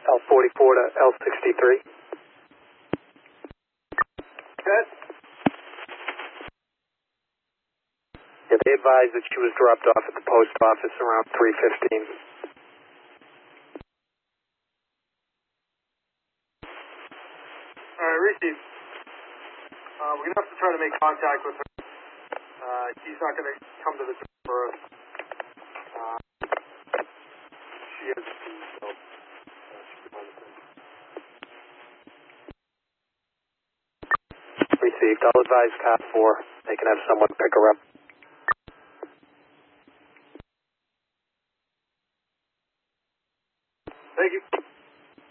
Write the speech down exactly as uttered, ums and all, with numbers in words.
L forty-four to L sixty-three. Good. Yeah, they advised that she was dropped off at the post office around three fifteen. All right, received. Uh, we're going to have to try to make contact with her. Uh, she's not going to come to the door for us. Uh, she has the key, so uh, she can understand. Received. I'll advise Cop four. They can have someone pick her up.